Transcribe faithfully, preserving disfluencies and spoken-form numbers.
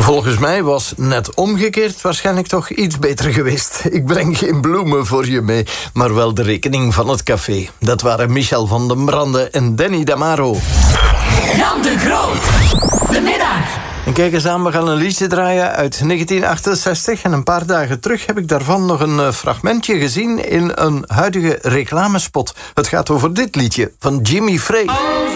Volgens mij was net omgekeerd waarschijnlijk toch iets beter geweest. Ik breng geen bloemen voor je mee, maar wel de rekening van het café. Dat waren Michel van den Brande en Danny Damaro. Jan de Groot, de middag. En kijk eens aan, we gaan een liedje draaien uit negentien achtenzestig. En een paar dagen terug heb ik daarvan nog een fragmentje gezien in een huidige reclamespot. Het gaat over dit liedje van Jimmy Frey.